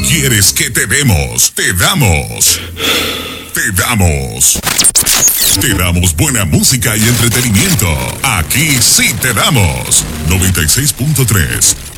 quieres que te demos? Te damos. Te damos. Te damos buena música y entretenimiento. Aquí sí te damos. 96.3